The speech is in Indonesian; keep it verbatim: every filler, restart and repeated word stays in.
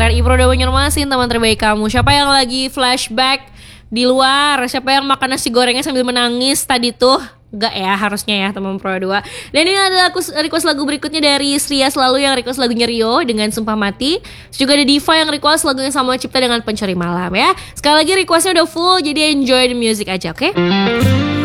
R I Pro Banjarmasin, teman terbaik kamu. Siapa yang lagi flashback di luar? Siapa yang makan nasi gorengnya sambil menangis tadi tuh? Enggak ya, harusnya ya teman Pro dua. Dan ini adalah request lagu berikutnya dari Sria Selalu yang request lagunya Rio dengan Sumpah Mati. Terus juga ada Diva yang request lagunya Sama Cipta dengan Pencuri Malam ya. Sekali lagi requestnya udah full, jadi enjoy the music aja, oke? Okay?